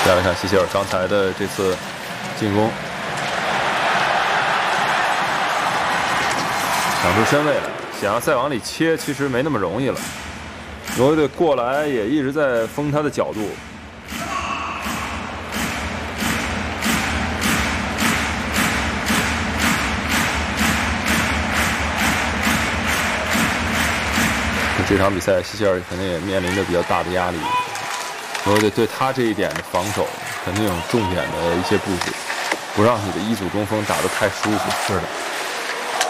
大家来看希切尔刚才的这次进攻，抢出身位来，想要再往里切，其实没那么容易了。挪威队过来也一直在封他的角度。这场比赛，希切尔肯定也面临着比较大的压力。挪威队对他这一点的防守，肯定有重点的一些部署，不让你的一组中锋打得太舒服。 是的。